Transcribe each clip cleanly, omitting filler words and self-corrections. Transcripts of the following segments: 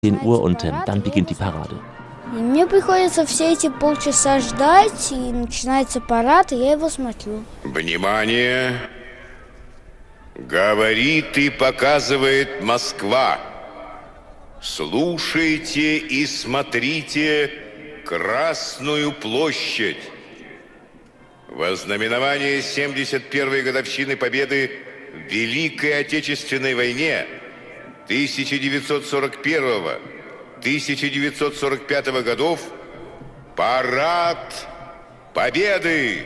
10 Uhr und dann beginnt die Parade. Мне приходится все эти полчаса ждать, и начинается парад, и я его смотрю. Внимание! Говорит и показывает Москва. Слушайте и смотрите Красную площадь. Во знаменование 71-й годовщины Победы в Великой Отечественной войне 1941-1945 годов парад Победы.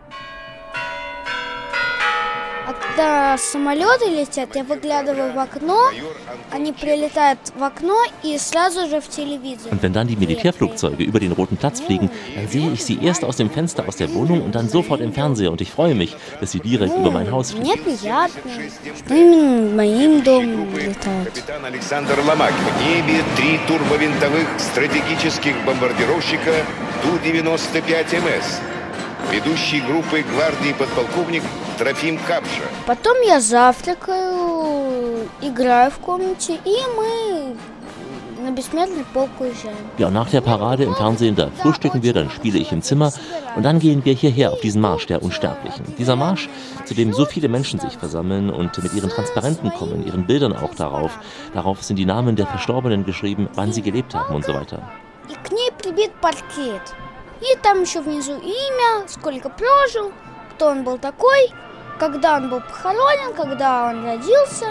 А когда самолеты летят, я выглядываю в окно, они прилетают в окно и сразу же в телевизор. Und wenn dann die Militärflugzeuge über den Roten Platz fliegen, dann sehe ich sie erst aus dem Fenster aus der Wohnung und dann sofort im Fernseher. Und ich freue mich, dass sie direkt über mein Haus fliegen. Мне приятно, что именно в моим доме летают. Капитан Александр Ломакин. В небе 3 турбовинтовых стратегических бомбардировщика Ту-95МС. Ведущий группой гвардии подполковник Трофим Капша. Потом я завтракаю, играю в комнате, и мы на бессмертный полк уезжаем. Ja, und nach der Parade im Fernsehen, da frühstücken wir, dann spiele ich im Zimmer und dann gehen wir hierher auf diesen Marsch der Unsterblichen. Dieser Marsch, zu dem so viele Menschen sich versammeln und mit ihren Transparenten kommen, ihren Bildern auch darauf. Darauf sind die Namen der Verstorbenen geschrieben, wann sie gelebt haben und so weiter. И к ней прибит паркет. И там еще внизу имя, сколько прожил, кто он был такой, когда он был похоронен, когда он родился.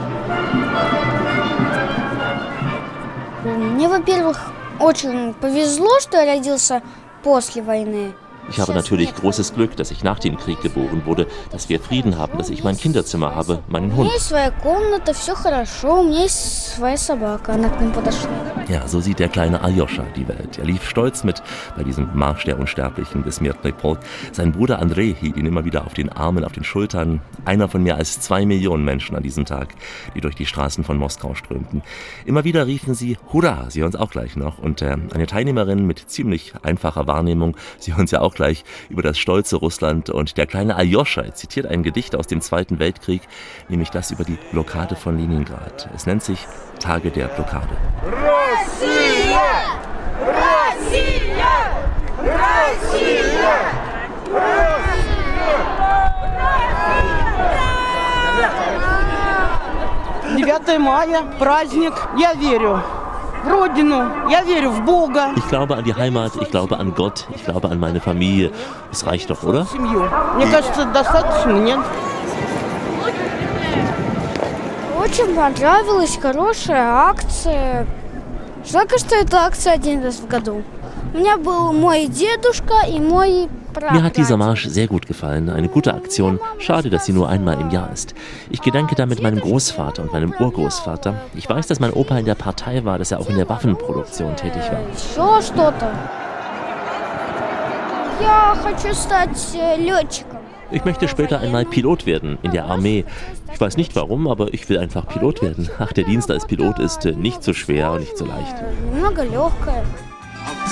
Мне, во-первых, очень повезло, что я родился после войны. Ich habe natürlich großes Glück, dass ich nach dem Krieg geboren wurde, dass wir Frieden haben, dass ich mein Kinderzimmer habe, meinen У Hund. меня есть своя комната, все хорошо, у меня есть своя собака, она к нам подошла. Ja, so sieht der kleine Aljoscha die Welt. Er lief stolz mit bei diesem Marsch der Unsterblichen des Bessmiertny Polk. Sein Bruder Andrei hielt ihn immer wieder auf den Armen, auf den Schultern. Einer von mehr als 2 Millionen Menschen an diesem Tag, die durch die Straßen von Moskau strömten. Immer wieder riefen sie Hurra, Sie hören es auch gleich noch. Und eine Teilnehmerin mit ziemlich einfacher Wahrnehmung, Sie hören es ja auch gleich, über das stolze Russland. Und der kleine Aljoscha zitiert ein Gedicht aus dem Zweiten Weltkrieg, nämlich das über die Blockade von Leningrad. Es nennt sich Tage der Blockade. Россия! Россия! Россия! Россия! 9 мая, праздник. Я верю в Родину, я верю в Бога. Ich glaube an die Heimat, ich glaube an Gott, ich glaube an meine Familie. Das reicht doch, oder? Семью. Мне кажется, достаточно, нет? Очень понравилась, хорошая акция. Жалко, что эта акция один раз в году. У меня был мой дедушка и мой прадед. Mir hat dieser Marsch sehr gut gefallen. Eine gute Aktion. Schade, dass sie nur einmal im Jahr ist. Ich gedenke damit meinem Großvater und meinem Urgroßvater. Ich weiß, dass mein Opa in der Partei war, dass er auch in der Waffenproduktion tätig war. Еще что-то. Я хочу стать летчиком. Ich möchte später einmal Pilot werden in der Armee. Ich weiß nicht warum, aber ich will einfach Pilot werden. Ach, der Dienst als Pilot ist nicht so schwer und nicht so leicht. Немного легкое.